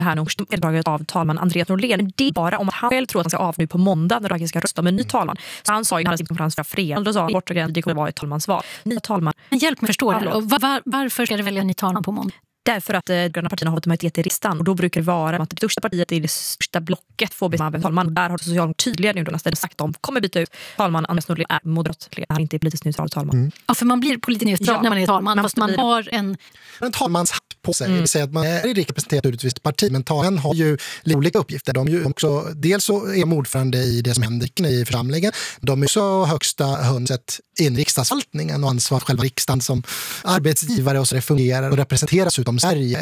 här neddraget av talman Andreas Norlén. Det är bara om att han själv tror att han ska av nu på måndag när han ska rösta om en ny talman. Så han sa ju när han sin konferens för fredag, då sa han bortre gräns, det kommer vara ett talmansval. Ny talman. Men hjälp mig förstå det. Varför ska det välja en ny talman på måndag? Därför att gröna partierna har ett majoritet i riksdagen och då brukar det vara att det största partiet i det största blocket får bestämma vem talman. Där har Socialdemokraterna tydligen nu nästan sagt att de kommer byta ut talman. Andreas Norlén är moderat, är inte politiskt neutral talman. Ja, för man blir politiskt neutral när man är talman. Fast man har en talmanshatt på sig. Det vill säga att man är representerat ur ett visst parti, men talman har ju olika uppgifter. De är ju också, dels så är de ordförande i det som händer i församlingen. De är så högsta hönset i riksdagsförvaltningen och ansvar för själva riksdagen som arbetsgivare och så det fungerar och representeras utom Sverige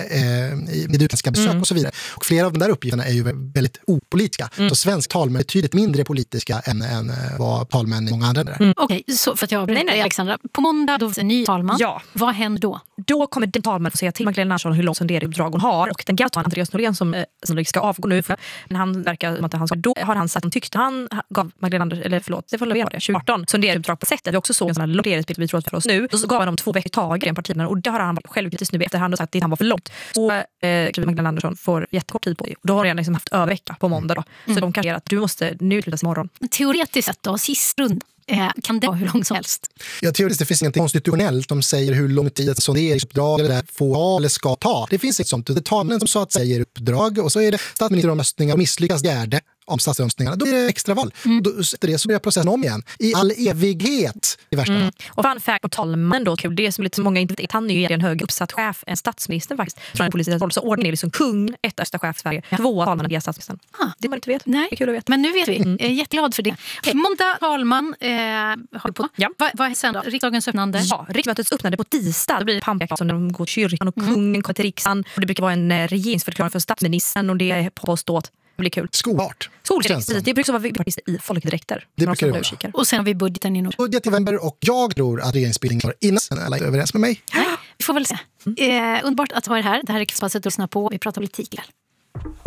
med utländska besök och så vidare. Och flera av de där uppgifterna är ju väldigt opolitiska. Så svensk talmän är betydligt mindre politiska än vad talmän i många andra länder. Okej, så för att jag nej, Alexandra. På måndag då är en ny talman. Ja. Vad händer då? Då kommer den talman att säga till Magdalena Andersson hur långt sonderuppdrag hon har. Och den gamla Andreas Norlén som ska avgå nu. Men han verkar som att han ska, då har han sagt att han tyckte han gav Magdalena Andersson, eller förlåt, det får jag göra det, 2018 sonderuppdrag på sättet. Vi också såg en sån här lotteringsbild vi tror att för oss nu. Så gav han dem 2 veckor tag i den partierna och det har han själv precis nu efterhand och sagt att han var för långt. Så Magdalena Andersson får jättekort tid på det. Då har han liksom haft övervecka på måndag då. Så de kan göra att du måste nu utlutas imorgon. Teoretiskt sett då, sist rund. Kan det vara hur långt som helst? Ja, teoretiskt det finns inget konstitutionellt som säger hur lång tid ett sonderingsuppdrag eller får ha eller ska ta. Det finns ett sånt. Det tar man som så att säga uppdrag och så är det statsministeromröstningar och misslyckas gärde om statsomröstningarna. Då är det extraval. Då efter det så börjar processen om igen. I all evighet i värsta fall. Och fun fact på talman då, det är som lite många inte vet, han är ju en hög uppsatt chef än statsministern faktiskt. Från en politisk roll så ordnar det liksom kung, ett översta chef i Sverige, 2 talman via statsministern. Det man inte vet. Nej. Det är kul att veta. Men nu vet vi. Jag är jätteglad för det. Måndag talman har på. Ja. Vad är sen då? Riksdagens öppnande? Ja, riksmötets öppnande på tisdag. Då blir det pampiga som när de går till kyrkan och kungen kommer till riksdagen. Och det brukar vara en regeringsförklaring för statsministern och det är påstått. Det blir kul. Skolart. Det brukar vara partister i folkdräkter. Det brukar det vara. Och sen har vi budgeten i budget i november och jag tror att regeringsbildningen var innan alla är överens med mig. Nej, vi får väl se. Underbart att ha er här. Det här är Kvällspasset att lyssna på. Vi pratar politik.